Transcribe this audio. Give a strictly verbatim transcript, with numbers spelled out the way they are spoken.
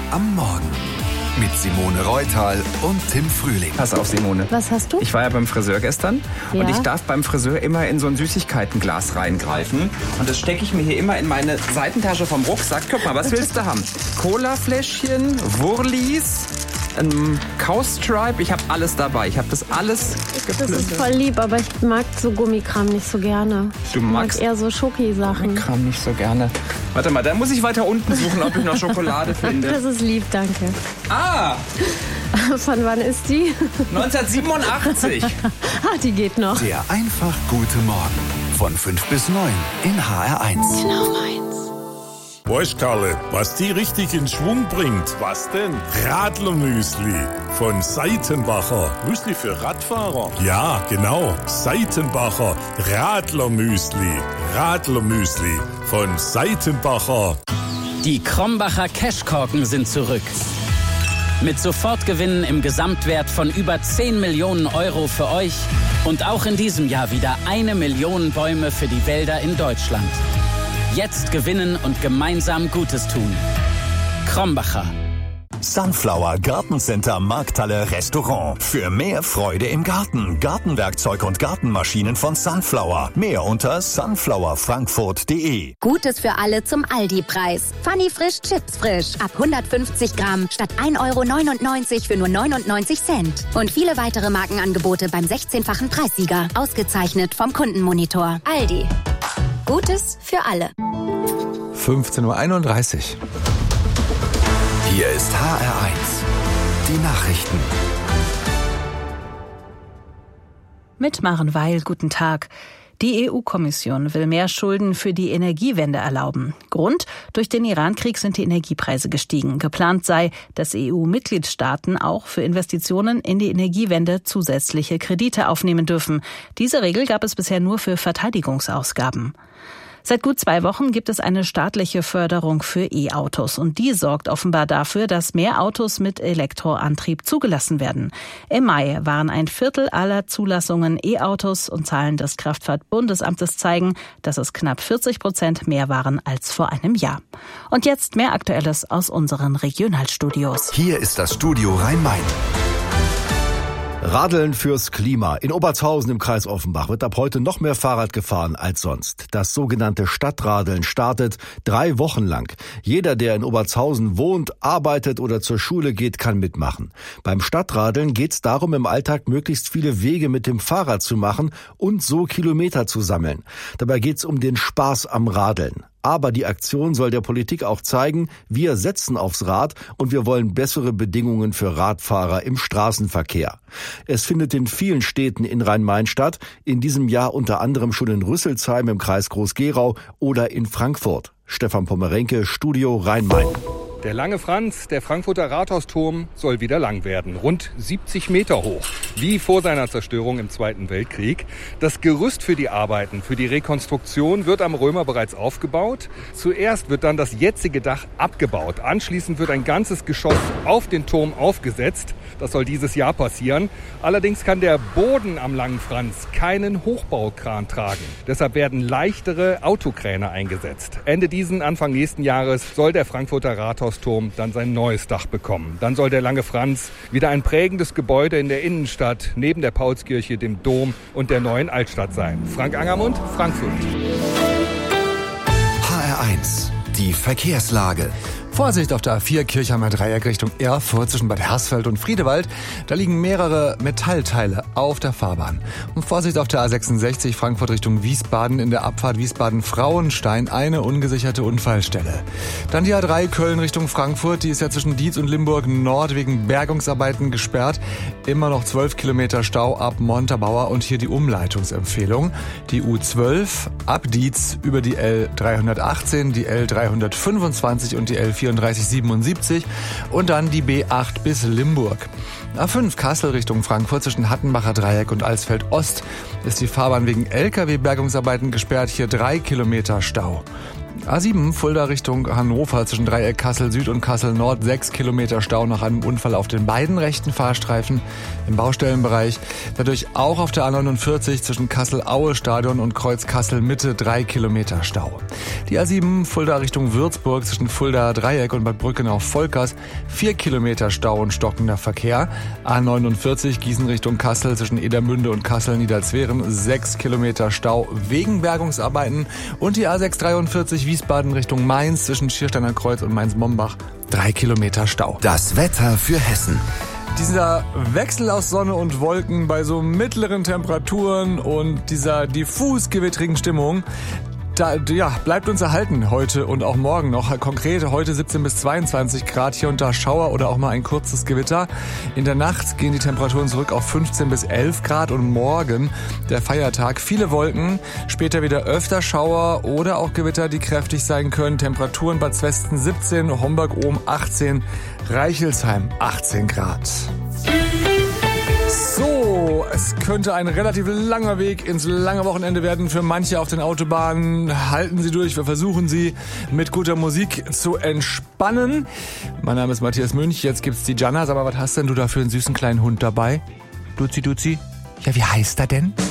am Morgen. Mit Simone Reutal und Tim Frühling. Pass auf, Simone. Was hast du? Ich war ja beim Friseur gestern Ja. und ich darf beim Friseur immer in so ein Süßigkeitenglas reingreifen. Und das stecke ich mir hier immer in meine Seitentasche vom Rucksack. Guck mal, was willst du haben? Colafläschchen, Wurlis, ein Cowstripe. Ich habe alles dabei. Ich habe das alles Das geplündert. ist voll lieb, aber ich mag so Gummikram nicht so gerne. Ich Du magst mag eher so Schoki-Sachen. Kram nicht so gerne. Warte mal, da muss ich weiter unten suchen, ob ich noch Schokolade finde. Das ist lieb, danke. Ah, Von wann ist die? neunzehnhundertsiebenundachtzig. Ah, die geht noch. Der einfach gute Morgen. Von fünf bis neun in H R eins. Genau meins. Weißt Karle, was die richtig in Schwung bringt? Was denn? Radlermüsli von Seitenbacher. Müsli für Radfahrer? Ja, genau. Seitenbacher Radlermüsli. Radlermüsli von Seitenbacher. Die Krombacher Cashkorken sind zurück. Mit Sofortgewinnen im Gesamtwert von über zehn Millionen Euro für euch und auch in diesem Jahr wieder eine Million Bäume für die Wälder in Deutschland. Jetzt gewinnen und gemeinsam Gutes tun. Krombacher. Sunflower Gartencenter Markthalle Restaurant. Für mehr Freude im Garten. Gartenwerkzeug und Gartenmaschinen von Sunflower. Mehr unter sunflower frankfurt punkt de. Gutes für alle zum Aldi-Preis. Funny Frisch Chips Frisch. Ab hundertfünfzig Gramm statt ein Euro neunundneunzig für nur neunundneunzig Cent. Und viele weitere Markenangebote beim sechzehnfachen Preissieger. Ausgezeichnet vom Kundenmonitor. Aldi. Gutes für alle. fünfzehn Uhr einunddreißig. Hier ist H R eins. Die Nachrichten. Mit Maren Weil, guten Tag. Die E U-Kommission will mehr Schulden für die Energiewende erlauben. Grund: durch den Iran-Krieg sind die Energiepreise gestiegen. Geplant sei, dass E U-Mitgliedstaaten auch für Investitionen in die Energiewende zusätzliche Kredite aufnehmen dürfen. Diese Regel gab es bisher nur für Verteidigungsausgaben. Seit gut zwei Wochen gibt es eine staatliche Förderung für E-Autos und die sorgt offenbar dafür, dass mehr Autos mit Elektroantrieb zugelassen werden. Im Mai waren ein Viertel aller Zulassungen E-Autos und Zahlen des Kraftfahrtbundesamtes zeigen, dass es knapp vierzig Prozent mehr waren als vor einem Jahr. Und jetzt mehr Aktuelles aus unseren Regionalstudios. Hier ist das Studio Rhein-Main. Radeln fürs Klima. In Obertshausen im Kreis Offenbach wird ab heute noch mehr Fahrrad gefahren als sonst. Das sogenannte Stadtradeln startet drei Wochen lang. Jeder, der in Obertshausen wohnt, arbeitet oder zur Schule geht, kann mitmachen. Beim Stadtradeln geht es darum, im Alltag möglichst viele Wege mit dem Fahrrad zu machen und so Kilometer zu sammeln. Dabei geht es um den Spaß am Radeln. Aber die Aktion soll der Politik auch zeigen, wir setzen aufs Rad und wir wollen bessere Bedingungen für Radfahrer im Straßenverkehr. Es findet in vielen Städten in Rhein-Main statt, in diesem Jahr unter anderem schon in Rüsselsheim im Kreis Groß-Gerau oder in Frankfurt. Stefan Pommerenke, Studio Rhein-Main. Der Lange Franz, der Frankfurter Rathausturm, soll wieder lang werden. Rund siebzig Meter hoch, wie vor seiner Zerstörung im Zweiten Weltkrieg. Das Gerüst für die Arbeiten, für die Rekonstruktion wird am Römer bereits aufgebaut. Zuerst wird dann das jetzige Dach abgebaut. Anschließend wird ein ganzes Geschoss auf den Turm aufgesetzt. Das soll dieses Jahr passieren. Allerdings kann der Boden am Langen Franz keinen Hochbaukran tragen. Deshalb werden leichtere Autokräne eingesetzt. Ende diesen, Anfang nächsten Jahres soll der Frankfurter Rathausturm dann sein neues Dach bekommen. Dann soll der Lange Franz wieder ein prägendes Gebäude in der Innenstadt neben der Paulskirche, dem Dom und der neuen Altstadt sein. Frank Angermund, Frankfurt. H R eins. Die Verkehrslage. Vorsicht auf der A vier Kirchheimer Dreieck Richtung Erfurt zwischen Bad Hersfeld und Friedewald. Da liegen mehrere Metallteile auf der Fahrbahn. Und Vorsicht auf der A sechsundsechzig Frankfurt Richtung Wiesbaden in der Abfahrt Wiesbaden-Frauenstein, eine ungesicherte Unfallstelle. Dann die A drei Köln Richtung Frankfurt, die ist ja zwischen Dietz und Limburg Nord wegen Bergungsarbeiten gesperrt. Immer noch zwölf Kilometer Stau ab Montabaur und hier die Umleitungsempfehlung. Die U zwölf ab Dietz über die L dreihundertachtzehn, die L dreihundertfünfundzwanzig und die L vierunddreißig siebenundsiebzig und dann die B acht bis Limburg. A fünf Kassel Richtung Frankfurt zwischen Hattenbacher Dreieck und Alsfeld Ost ist die Fahrbahn wegen L K W-Bergungsarbeiten gesperrt, hier drei Kilometer Stau. A sieben, Fulda Richtung Hannover zwischen Dreieck Kassel Süd und Kassel Nord. Sechs Kilometer Stau nach einem Unfall auf den beiden rechten Fahrstreifen im Baustellenbereich. Dadurch auch auf der A neunundvierzig zwischen Kassel-Aue-Stadion und Kreuz Kassel-Mitte drei Kilometer Stau. Die A sieben, Fulda Richtung Würzburg zwischen Fulda Dreieck und Bad Brückenau-Volkers. Vier Kilometer Stau und stockender Verkehr. A neunundvierzig, Gießen Richtung Kassel zwischen Edermünde und Kassel-Niederzweren. Sechs Kilometer Stau wegen Bergungsarbeiten. Und die A sechshundertdreiundvierzig, Wiesbaden Richtung Mainz zwischen Schiersteiner Kreuz und Mainz-Mombach. Drei Kilometer Stau. Das Wetter für Hessen. Dieser Wechsel aus Sonne und Wolken bei so mittleren Temperaturen und dieser diffus gewittrigen Stimmung, da, ja, bleibt uns erhalten heute und auch morgen noch. Konkret heute siebzehn bis zweiundzwanzig Grad, hier und da Schauer oder auch mal ein kurzes Gewitter. In der Nacht gehen die Temperaturen zurück auf fünfzehn bis elf Grad und morgen der Feiertag. Viele Wolken, später wieder öfter Schauer oder auch Gewitter, die kräftig sein können. Temperaturen Bad Zwesten siebzehn, Homburg-Ohm achtzehn, Reichelsheim achtzehn Grad. So, es könnte ein relativ langer Weg ins lange Wochenende werden für manche auf den Autobahnen. Halten Sie durch, wir versuchen Sie mit guter Musik zu entspannen. Mein Name ist Matthias Münch, jetzt gibt's die Jannas, aber was hast denn du da für einen süßen kleinen Hund dabei? Duzi, Duzi? Ja, wie heißt er denn?